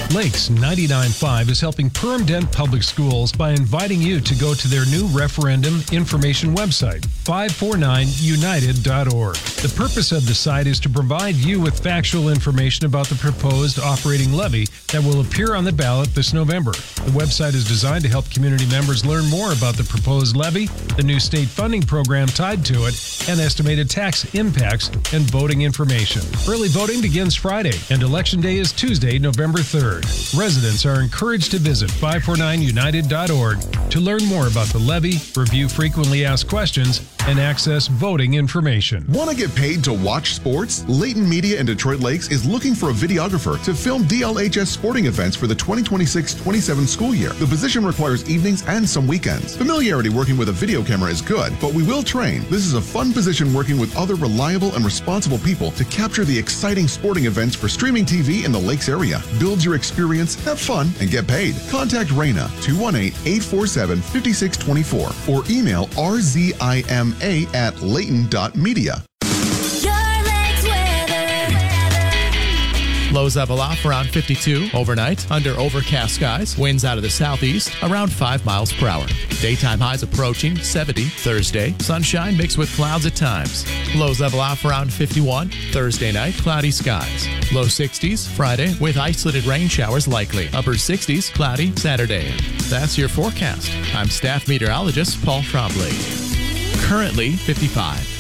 Lakes 99.5 is helping Perham-Dent Public Schools by inviting you to go to their new referendum information website, 549united.org. The purpose of the site is to provide you with factual information about the proposed operating levy that will appear on the ballot this November. The website is designed to help community members learn more about the proposed levy, the new state funding program tied to it, and estimated tax impacts and voting information. Early voting begins Friday, and Election Day is Tuesday, November 3rd. Residents are encouraged to visit 549united.org to learn more about the levy, review frequently asked questions, and access voting information. Want to get paid to watch sports? Layton Media in Detroit Lakes is looking for a videographer to film DLHS sporting events for the 2026-27 school year. The position requires evenings and some weekends. Familiarity working with a video camera is good, but we will train. This is a fun position working with other reliable and responsible people to capture the exciting sporting events for streaming TV in the Lakes area. Build your experience, have fun, and get paid. Contact Raina 218-847-5624 or email rzima@layton.media. Lows level off around 52 overnight under overcast skies. Winds out of the southeast around 5 miles per hour. Daytime highs approaching 70 Thursday. Sunshine mixed with clouds at times. Lows level off around 51 Thursday night. Cloudy skies. Low 60s Friday with isolated rain showers likely. Upper 60s cloudy Saturday. That's your forecast. I'm staff meteorologist Paul Trombley. Currently 55.